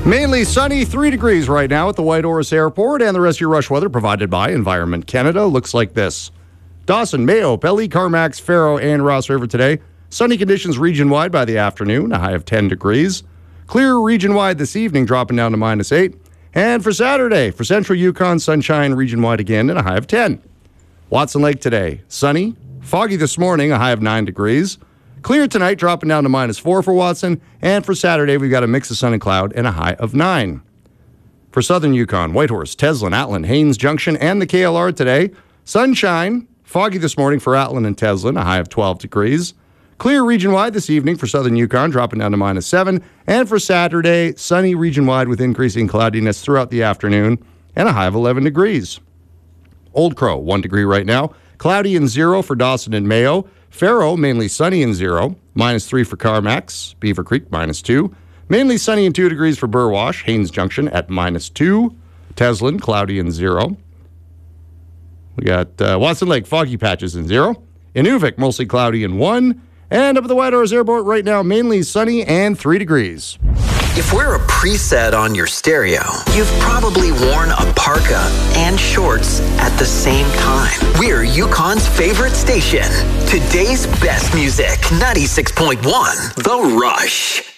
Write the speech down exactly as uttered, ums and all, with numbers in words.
Mainly sunny, three degrees right now at the Whitehorse Airport, and the rest of your rush weather provided by Environment Canada looks like this. Dawson, Mayo, Pelly, Carmacks, Faro, and Ross River today. Sunny conditions region-wide by the afternoon, a high of ten degrees. Clear region-wide this evening, dropping down to minus eight. And for Saturday, for Central Yukon, sunshine region-wide again, and a high of ten. Watson Lake today, sunny, foggy this morning, a high of nine degrees. Clear tonight, dropping down to minus four for Watson. And for Saturday, we've got a mix of sun and cloud and a high of nine. For Southern Yukon, Whitehorse, Teslin, Atlin, Haines Junction, and the K L R today, sunshine, foggy this morning for Atlin and Teslin, a high of twelve degrees. Clear region-wide this evening for Southern Yukon, dropping down to minus seven. And for Saturday, sunny region-wide with increasing cloudiness throughout the afternoon and a high of eleven degrees. Old Crow, one degree right now. Cloudy and zero for Dawson and Mayo. Faro, mainly sunny and zero. Minus three for Carmacks. Beaver Creek, minus two. Mainly sunny and two degrees for Burwash. Haines Junction at minus two. Teslin, cloudy and zero. We got uh, Watson Lake, foggy patches and zero. Inuvik, mostly cloudy and one. And up at the Whitehorse Airport right now, mainly sunny and three degrees. If we're a preset on your stereo, you've probably worn a parka and shorts at the same time. We're Yukon's favorite station. Today's best music, ninety-six point one, The Rush.